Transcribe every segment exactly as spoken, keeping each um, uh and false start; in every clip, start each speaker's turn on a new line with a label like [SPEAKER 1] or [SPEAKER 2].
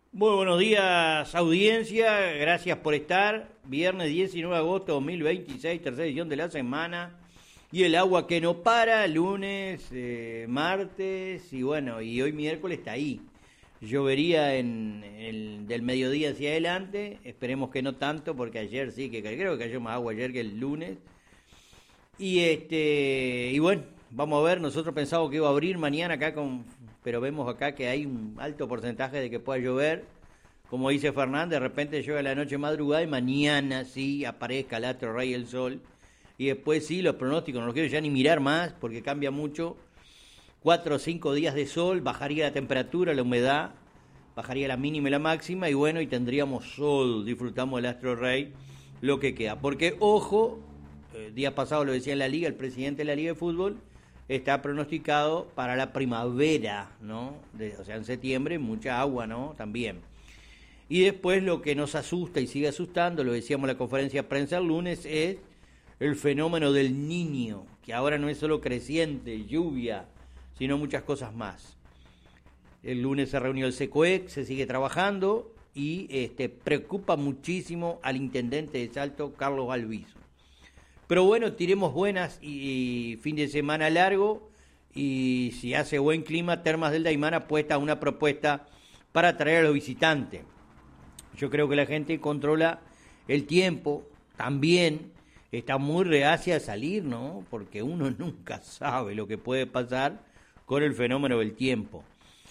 [SPEAKER 1] Muy buenos días, audiencia. Gracias por estar. Viernes diecinueve de agosto de dos mil veintiséis, tercera edición de la semana. Y el agua que no para, lunes, eh, martes y bueno, y hoy miércoles está ahí. Llovería en el, del mediodía hacia adelante. Esperemos que no tanto, porque ayer sí que creo que cayó más agua ayer que el lunes. Y este y bueno, vamos a ver, nosotros pensábamos que iba a abrir mañana acá con, pero vemos acá que hay un alto porcentaje de que pueda llover. Como dice Fernández, de repente llueve la noche madrugada y mañana sí aparezca el astro rey el sol. Y después sí, los pronósticos, no los quiero ya ni mirar más porque cambia mucho. Cuatro o cinco días de sol, bajaría la temperatura, la humedad, bajaría la mínima y la máxima y bueno, y tendríamos sol, disfrutamos del astro rey, lo que queda. Porque ojo, el día pasado lo decía en la liga, el presidente de la liga de fútbol, está pronosticado para la primavera, ¿no? De, o sea, en septiembre mucha agua, ¿no? También. Y después lo que nos asusta y sigue asustando, lo decíamos en la conferencia de prensa el lunes, es el fenómeno del niño, que ahora no es solo creciente, lluvia, sino muchas cosas más. El lunes se reunió el SECOEC, se sigue trabajando y este, preocupa muchísimo al intendente de Salto, Carlos Albizu. Pero bueno, tiremos buenas y, y fin de semana largo y si hace buen clima, Termas del Daymán apuesta a una propuesta para atraer a los visitantes. Yo creo que la gente controla el tiempo, también está muy reacia a salir, ¿no? Porque uno nunca sabe lo que puede pasar con el fenómeno del tiempo.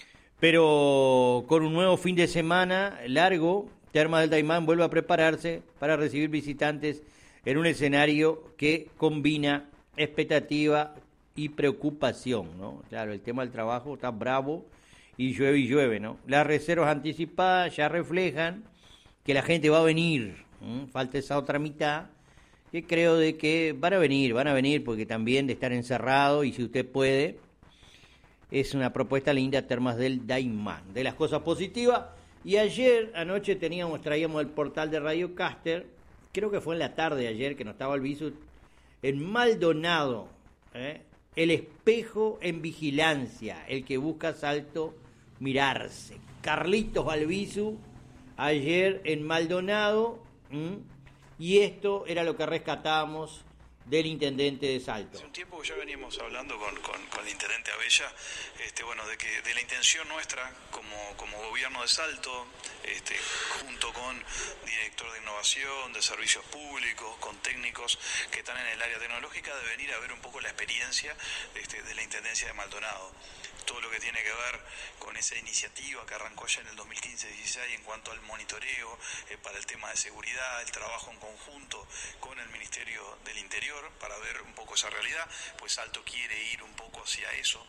[SPEAKER 1] Pero con un nuevo fin de semana largo, Termas del Daymán vuelve a prepararse para recibir visitantes en un escenario que combina expectativa y preocupación, ¿no? Claro, el tema del trabajo está bravo y llueve y llueve, ¿no? Las reservas anticipadas ya reflejan que la gente va a venir, ¿eh? Falta esa otra mitad que creo de que van a venir, van a venir porque también de estar encerrado y si usted puede, es una propuesta linda, Termas del Daymán. De las cosas positivas, y ayer anoche teníamos, traíamos el portal de Radio Caster, creo que fue en la tarde de ayer que no estaba el viso, en Maldonado, ¿eh? El espejo en vigilancia, el que busca Salto mirarse. Carlitos Albizu, ayer en Maldonado, ¿m? Y esto era lo que rescatábamos del intendente de Salto.
[SPEAKER 2] Hace un tiempo ya veníamos hablando con, con, con el intendente Abella, este, bueno, de que de la intención nuestra como, como gobierno de Salto, este, junto con director de innovación, de servicios públicos, con técnicos que están en el área tecnológica, de venir a ver un poco la experiencia este, de la intendencia de Maldonado. Todo lo que tiene que ver con esa iniciativa que arrancó ya en el dos mil quince dieciséis en cuanto al monitoreo eh, para el tema de seguridad, el trabajo en conjunto con el Ministerio del Interior para ver un poco esa realidad, pues Salto quiere ir un poco hacia eso,